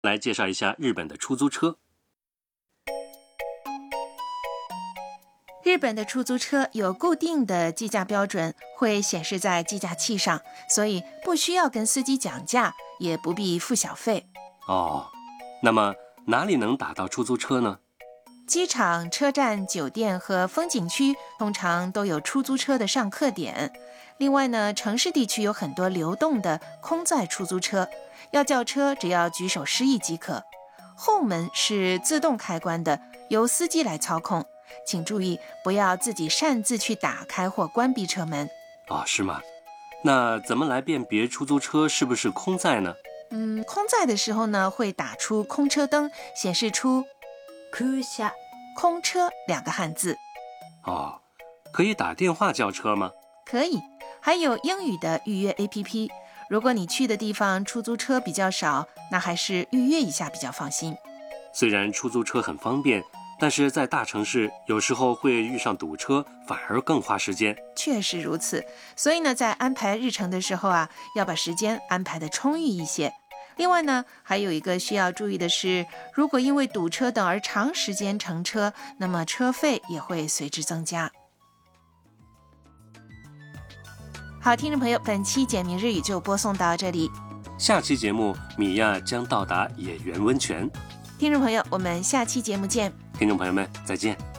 来介绍一下日本的出租车。 日本的出租车有固定的计价标准，会显示在计价器上，所以不需要跟司机讲价，也不必付小费。 那么哪里能打到出租车呢？ 机场、车站、酒店和风景区通常都有出租车的上客点。另外呢，城市地区有很多流动的空载出租车，要叫车只要举手示意即可。后门是自动开关的，由司机来操控。请注意，不要自己擅自去打开或关闭车门。 是吗？那怎么来辨别出租车是不是空载呢？ 空载的时候呢，会打出空车灯，显示出空車、空车2个汉字。 可以打电话叫车吗？ 可以，还有英语的预约 APP。如果你去的地方出租车比较少，那还是预约一下比较放心。 虽然出租车很方便，但是在大城市有时候会遇上堵车，反而更花时间。 确实如此，所以呢，在安排日程的时候要把时间安排得充裕一些。另外呢，还有一个需要注意的是，如果因为堵车等而长时间乘车，那么车费也会随之增加。好，听众朋友，本期简明日语就播送到这里。 下期节目，米娅将到达野原温泉。 听众朋友，我们下期节目见。 听众朋友们，再见。